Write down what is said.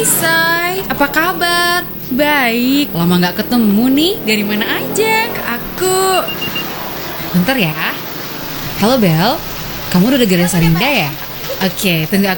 Hai Say, apa kabar? Baik, lama gak ketemu nih. Dari mana aja? Aku... Bentar ya. Halo Bel, kamu udah gara Sarinda ya? Oke, tunggu